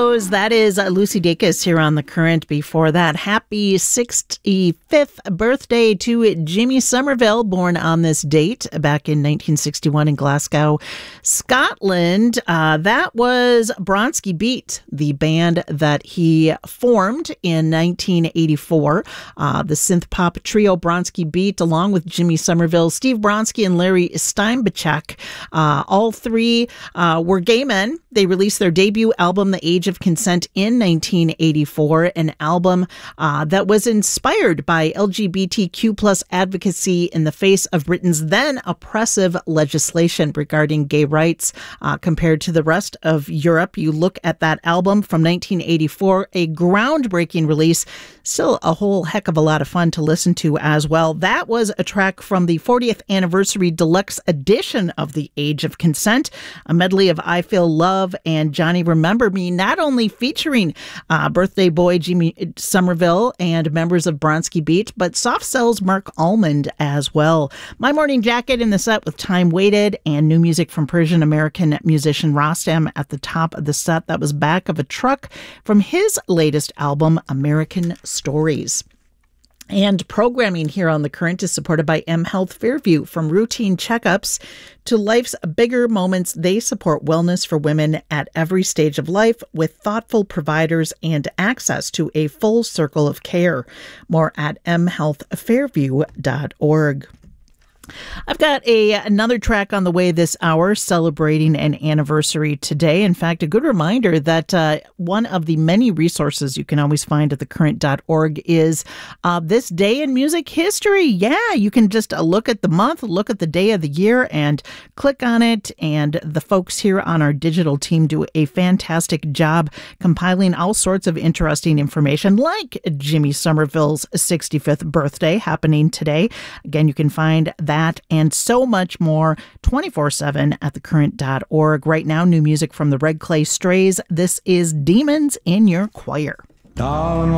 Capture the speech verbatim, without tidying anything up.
Heroes. That is uh, Lucy Dacus here on The Current. Before that, happy sixty-fifth birthday to Jimmy Somerville, born on this date back in nineteen sixty-one in Glasgow, Scotland. Uh, that was Bronski Beat, the band that he formed in nineteen eighty-four. Uh, the synth pop trio Bronski Beat, along with Jimmy Somerville, Steve Bronski, and Larry Steinbachek. Uh, all three uh, were gay men. They released their debut album, The Age of Consent, in nineteen eighty-four, an album uh, that was inspired by L G B T Q plus advocacy in the face of Britain's then oppressive legislation regarding gay rights uh, compared to the rest of Europe. You look at that album from nineteen eighty-four, a groundbreaking release, still a whole heck of a lot of fun to listen to as well. That was a track from the fortieth anniversary deluxe edition of The Age of Consent, a medley of I Feel Love and Johnny Remember Me, not only featuring uh, birthday boy Jimmy Somerville and members of Bronski Beat, but Soft Cell's Mark Almond as well. My Morning Jacket in the set with Time Waited and new music from Persian American musician Rostam at the top of the set. That was Back of a Truck from his latest album, American Stories. And programming here on The Current is supported by M Health Fairview. From routine checkups to life's bigger moments, they support wellness for women at every stage of life with thoughtful providers and access to a full circle of care. More at m health fairview dot org. I've got a another track on the way this hour celebrating an anniversary today. In fact, a good reminder that uh, one of the many resources you can always find at the current dot org is uh, this day in music history. Yeah, you can just uh, look at the month, look at the day of the year, and click on it. And the folks here on our digital team do a fantastic job compiling all sorts of interesting information, like Jimmy Somerville's sixty-fifth birthday happening today. Again, you can find that and so much more twenty-four seven at the current dot org. Right now, new music from the Red Clay Strays. This is Demons in Your Choir. Down